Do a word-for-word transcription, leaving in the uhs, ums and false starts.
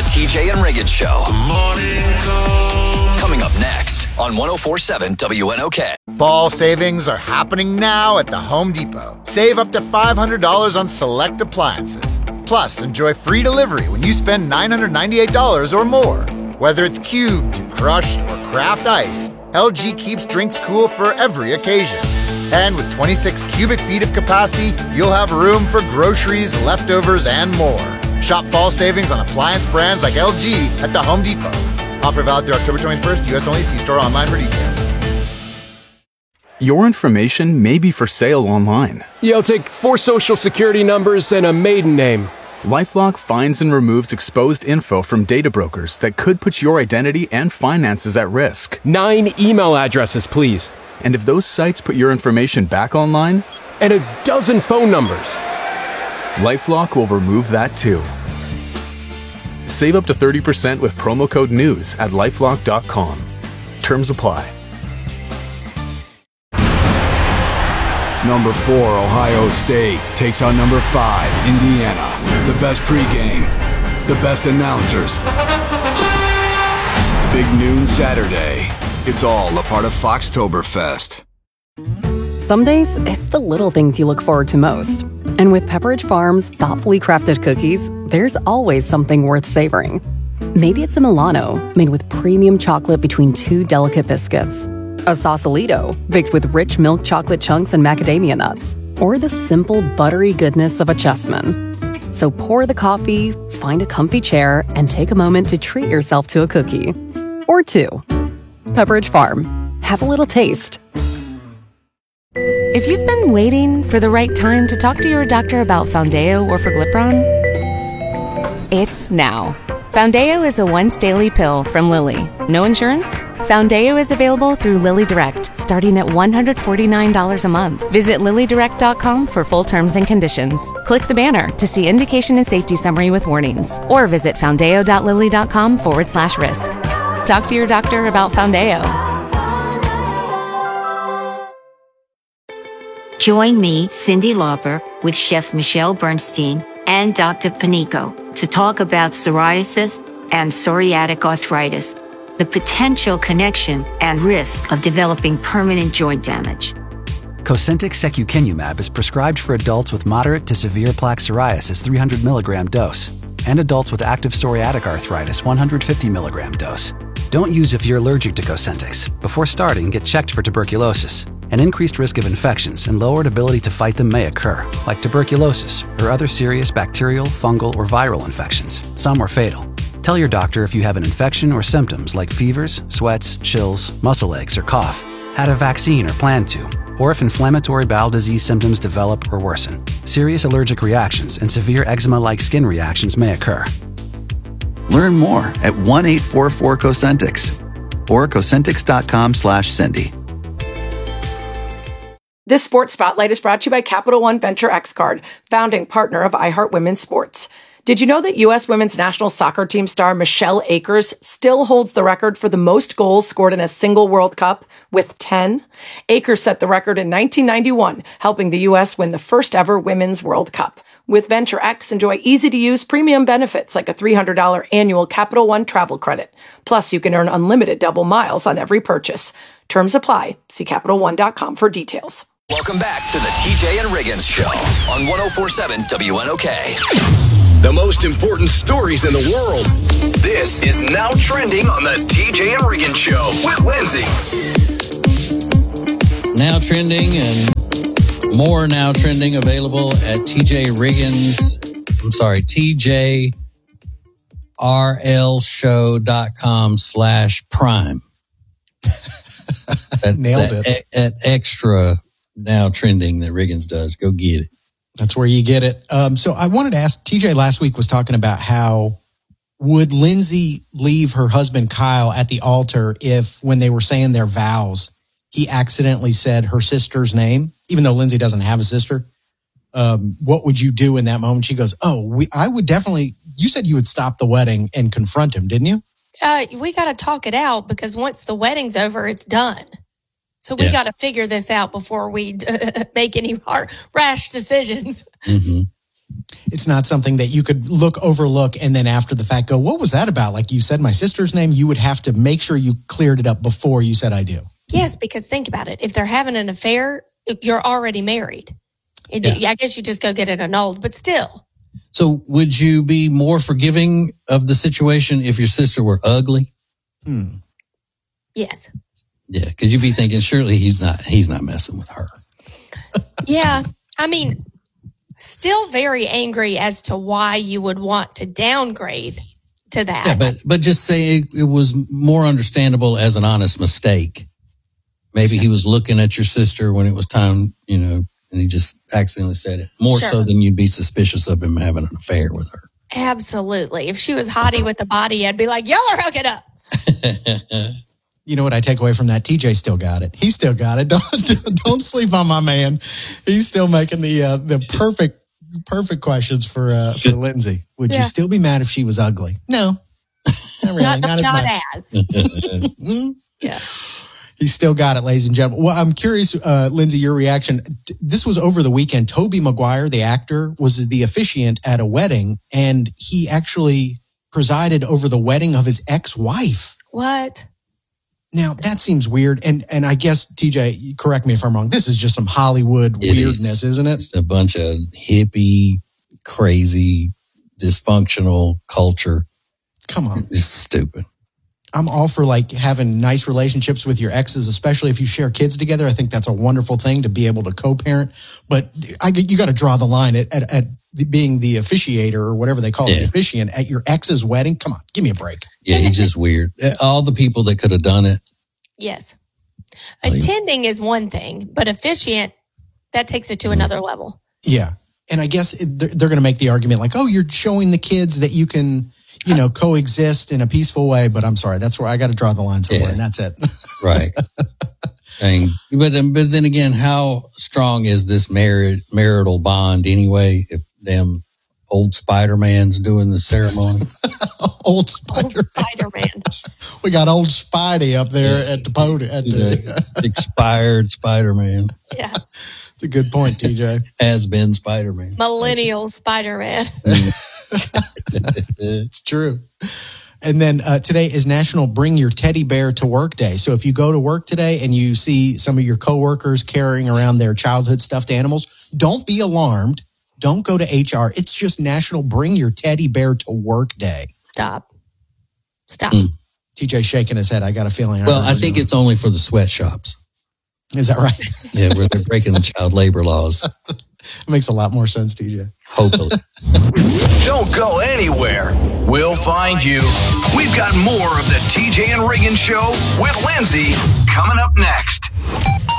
T J and Riggins Show. The morning comes. Coming up next on one oh four point seven W N O K. Fall savings are happening now at the Home Depot. Save up to five hundred dollars on select appliances. Plus, enjoy free delivery when you spend nine hundred ninety-eight dollars or more. Whether it's cubed, crushed, or craft ice, L G keeps drinks cool for every occasion. And with twenty-six cubic feet of capacity, you'll have room for groceries, leftovers, and more. Shop fall savings on appliance brands like L G at the Home Depot. Offer valid through October twenty-first, U S only. See store online for details. Your information may be for sale online. You'll take four social security numbers and a maiden name. LifeLock finds and removes exposed info from data brokers that could put your identity and finances at risk. Nine email addresses, please. And if those sites put your information back online? And a dozen phone numbers. LifeLock will remove that too. Save up to thirty percent with promo code NEWS at lifelock dot com. Terms apply. Number four, Ohio State, takes on number five, Indiana. The best pregame, the best announcers. Big noon Saturday. It's all a part of Foxtoberfest. Some days, it's the little things you look forward to most. And with Pepperidge Farm's thoughtfully crafted cookies, there's always something worth savoring. Maybe it's a Milano, made with premium chocolate between two delicate biscuits. A Sausalito, baked with rich milk chocolate chunks and macadamia nuts. Or the simple, buttery goodness of a Chessman. So pour the coffee, find a comfy chair, and take a moment to treat yourself to a cookie. Or two. Pepperidge Farm. Have a little taste. If you've been waiting for the right time to talk to your doctor about Foundayo or Forglipron, it's now. Foundayo is a once-daily pill from Lilly. No insurance? Foundayo is available through Lilly Direct, starting at one hundred forty-nine dollars a month. Visit lilly direct dot com for full terms and conditions. Click the banner to see indication and safety summary with warnings. Or visit foundayo dot lilly dot com forward slash risk. Talk to your doctor about Foundayo. Join me, Cyndi Lauper, with Chef Michelle Bernstein and Doctor Panico to talk about psoriasis and psoriatic arthritis, the potential connection and risk of developing permanent joint damage. Cosentyx secukinumab is prescribed for adults with moderate to severe plaque psoriasis three hundred milligram dose and adults with active psoriatic arthritis one hundred fifty milligram dose. Don't use if you're allergic to Cosentyx. Before starting, get checked for tuberculosis. An increased risk of infections and lowered ability to fight them may occur, like tuberculosis or other serious bacterial, fungal, or viral infections. Some are fatal. Tell your doctor if you have an infection or symptoms like fevers, sweats, chills, muscle aches, or cough, had a vaccine or plan to, or if inflammatory bowel disease symptoms develop or worsen. Serious allergic reactions and severe eczema-like skin reactions may occur. Learn more at one eight four four Cosentyx or Cosentyx dot com slash Cindy. This Sports Spotlight is brought to you by Capital One Venture X Card, founding partner of iHeart Women's Sports. Did you know that U S women's national soccer team star Michelle Akers still holds the record for the most goals scored in a single World Cup with ten? Akers set the record in nineteen ninety-one, helping the U S win the first ever Women's World Cup. With Venture X, enjoy easy-to-use premium benefits like a three hundred dollars annual Capital One travel credit. Plus, you can earn unlimited double miles on every purchase. Terms apply. See Capital One dot com for details. Welcome back to the T J and Riggins Show on one oh four point seven W N O K. The most important stories in the world. This is Now Trending on the T J and Riggins Show with Lindsay. Now Trending and more Now Trending available at T J Riggins. I'm sorry, T J R L show dot com slash prime. That, Nailed that, it. That extra Now Trending that Riggins does. Go get it. That's where you get it. Um, so I wanted to ask, T J last week was talking about how would Lindsay leave her husband Kyle at the altar if when they were saying their vows, he accidentally said her sister's name, even though Lindsay doesn't have a sister? Um, what would you do in that moment? She goes, oh, we, I would definitely, you said you would stop the wedding and confront him, didn't you? Uh, we got to talk it out because once the wedding's over, it's done. So we Yeah. got to figure this out before we uh, make any hard, rash decisions. Mm-hmm. It's not something that you could look, overlook, and then after the fact go, what was that about? Like you said my sister's name, you would have to make sure you cleared it up before you said I do. Yes, because think about it. If they're having an affair, you're already married. It, yeah. I guess you just go get it annulled, but still. So would you be more forgiving of the situation if your sister were ugly? Hmm. Yes. Yeah, because you'd be thinking, surely he's not he's not messing with her. Yeah. I mean, still very angry as to why you would want to downgrade to that. Yeah, but but just say it, it was more understandable as an honest mistake. Maybe he was looking at your sister when it was time, you know, and he just accidentally said it. More Sure. so than you'd be suspicious of him having an affair with her. Absolutely. If she was hottie with the body, I'd be like, y'all are hooking up. You know what I take away from that? T J still got it. He still got it. Don't don't sleep on my man. He's still making the uh, the perfect perfect questions for uh, for Lindsay. Would Yeah. you still be mad if she was ugly? No, not really. Not, Not, as not much. as. Yeah. He still got it, ladies and gentlemen. Well, I'm curious, uh, Lindsay, your reaction. This was over the weekend. Tobey Maguire, the actor, was the officiant at a wedding, and he actually presided over the wedding of his ex-wife. What? Now, that seems weird. And and I guess, T J, correct me if I'm wrong, this is just some Hollywood It weirdness, is. isn't it? It's a bunch of hippie, crazy, dysfunctional culture. Come on. It's stupid. I'm all for like having nice relationships with your exes, especially if you share kids together. I think that's a wonderful thing to be able to co-parent. But I, you got to draw the line at, at, at being the officiator or whatever they call it, Yeah. the officiant at your ex's wedding. Come on, give me a break. Yeah, he's just weird. All the people that could have done it. Yes. Please. Attending is one thing, but officiant, that takes it to another level. Yeah. And I guess it, they're, they're going to make the argument like, oh, you're showing the kids that you can, you know, coexist in a peaceful way. But I'm sorry, that's where I got to draw the line somewhere, Yeah. and that's it. Right. And, but, then- but then again, how strong is this married, marital bond anyway if them old Spider-Man's doing the ceremony? Old Spider Spider-Man. We got old Spidey up there at the podium. At the, Yeah. Expired Spider-Man. Yeah. It's a good point, T J. Has been Spider-Man. Millennial Spider-Man. It's true. And then uh, today is National Bring Your Teddy Bear to Work Day. So if you go to work today and you see some of your coworkers carrying around their childhood stuffed animals, don't be alarmed. Don't go to H R. It's just National Bring Your Teddy Bear to Work Day. Stop. Stop. Mm. T J shaking his head. I got a feeling. Well, I heard think it. it's only for the sweatshops. Is that right? Yeah, where they're breaking the child labor laws. It makes a lot more sense, T J. Hopefully. Don't go anywhere. We'll find you. We've got more of the T J and Regan Show with Lindsay coming up next.